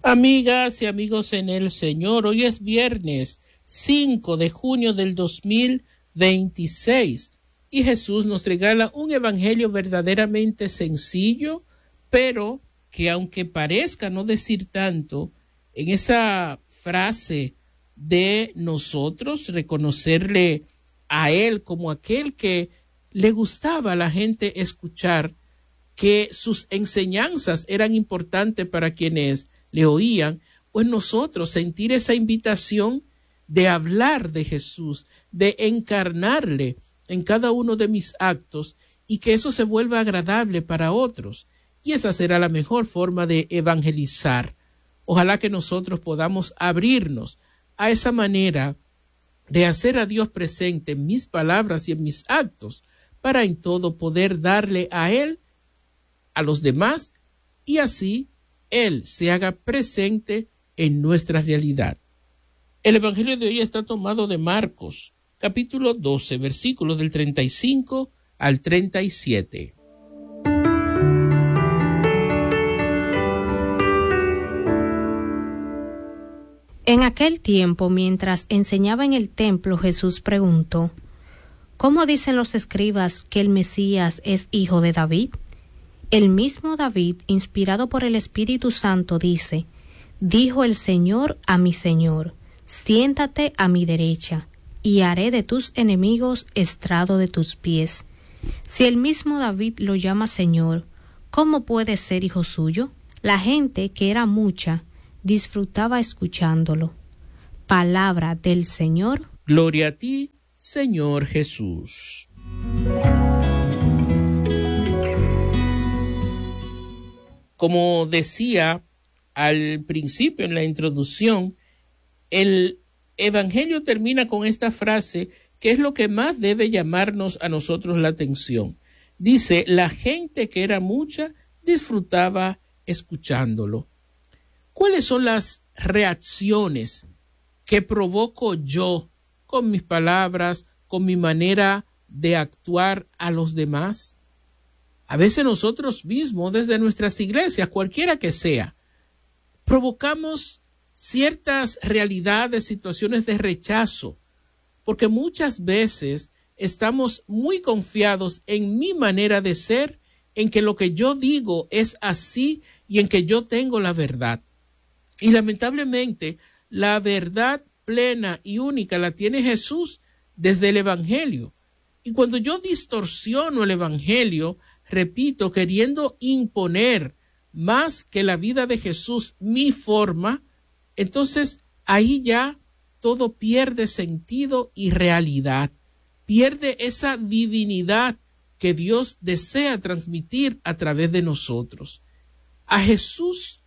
Amigas y amigos en el Señor, hoy es viernes 5 de junio del 2026 y Jesús nos regala un evangelio verdaderamente sencillo, pero que aunque parezca no decir tanto, en esa frase de nosotros reconocerle a Él como aquel que le gustaba a la gente escuchar, que sus enseñanzas eran importantes para quienes le oían, pues nosotros sentir esa invitación de hablar de Jesús, de encarnarle en cada uno de mis actos y que eso se vuelva agradable para otros. Y esa será la mejor forma de evangelizar. Ojalá que nosotros podamos abrirnos a esa manera de hacer a Dios presente en mis palabras y en mis actos, para en todo poder darle a Él, a los demás, y así Él se haga presente en nuestra realidad. El evangelio de hoy está tomado de Marcos, capítulo 12, versículos del 35 al 37. En aquel tiempo, mientras enseñaba en el templo, Jesús preguntó: ¿Cómo dicen los escribas que el Mesías es hijo de David? El mismo David, inspirado por el Espíritu Santo, dice: Dijo el Señor a mi Señor, siéntate a mi derecha, y haré de tus enemigos estrado de tus pies. Si el mismo David lo llama Señor, ¿cómo puede ser hijo suyo? La gente, que era mucha, disfrutaba escuchándolo. Palabra del Señor. Gloria a ti, Señor Jesús. Como decía al principio en la introducción, el Evangelio termina con esta frase que es lo que más debe llamarnos a nosotros la atención. Dice, la gente, que era mucha, disfrutaba escuchándolo. ¿Cuáles son las reacciones que provoco yo con mis palabras, con mi manera de actuar a los demás? A veces nosotros mismos, desde nuestras iglesias, cualquiera que sea, provocamos ciertas realidades, situaciones de rechazo, porque muchas veces estamos muy confiados en mi manera de ser, en que lo que yo digo es así y en que yo tengo la verdad. Y lamentablemente, la verdad plena y única la tiene Jesús desde el Evangelio. Y cuando yo distorsiono el Evangelio, repito, queriendo imponer más que la vida de Jesús mi forma, entonces ahí ya todo pierde sentido y realidad, pierde esa divinidad que Dios desea transmitir a través de nosotros. A Jesús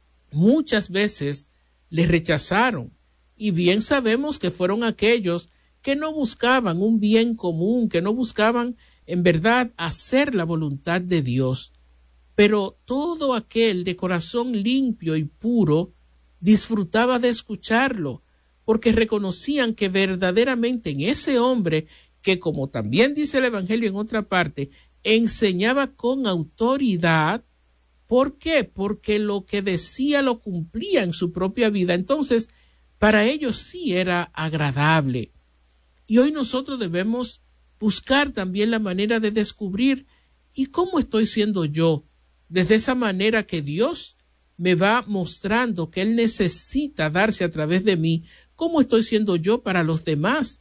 muchas veces le rechazaron, y bien sabemos que fueron aquellos que no buscaban un bien común, que no buscaban en verdad hacer la voluntad de Dios. Pero todo aquel de corazón limpio y puro disfrutaba de escucharlo, porque reconocían que verdaderamente en ese hombre, que como también dice el Evangelio en otra parte, enseñaba con autoridad. ¿Por qué? Porque lo que decía lo cumplía en su propia vida. Entonces, para ellos sí era agradable. Y hoy nosotros debemos buscar también la manera de descubrir ¿y cómo estoy siendo yo? Desde esa manera que Dios me va mostrando que Él necesita darse a través de mí, ¿cómo estoy siendo yo para los demás?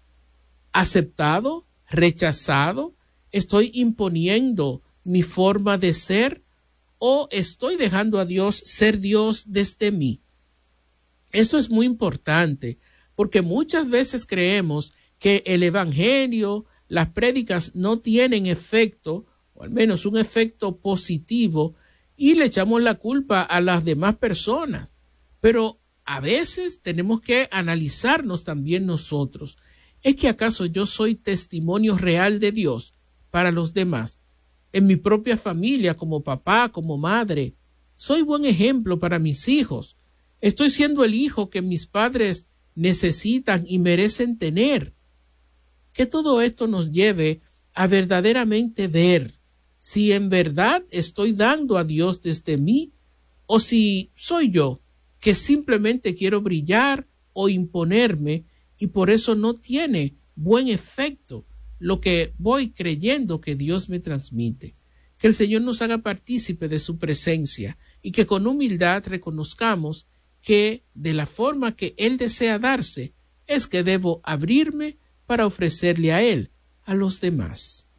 ¿Aceptado? ¿Rechazado? ¿Estoy imponiendo mi forma de ser? ¿O estoy dejando a Dios ser Dios desde mí? Esto es muy importante, porque muchas veces creemos que el Evangelio, las prédicas no tienen efecto, o al menos un efecto positivo, y le echamos la culpa a las demás personas. Pero a veces tenemos que analizarnos también nosotros. ¿Es que acaso yo soy testimonio real de Dios para los demás? En mi propia familia, como papá, como madre, soy buen ejemplo para mis hijos. Estoy siendo el hijo que mis padres necesitan y merecen tener. Que todo esto nos lleve a verdaderamente ver si en verdad estoy dando a Dios desde mí o si soy yo que simplemente quiero brillar o imponerme y por eso no tiene buen efecto lo que voy creyendo que Dios me transmite. Que el Señor nos haga partícipe de su presencia y que con humildad reconozcamos que de la forma que Él desea darse es que debo abrirme para ofrecerle a Él, a los demás.